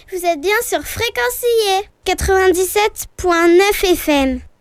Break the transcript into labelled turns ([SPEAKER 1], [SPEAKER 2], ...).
[SPEAKER 1] Vous êtes bien sur Fréquence IE 97.9 FM.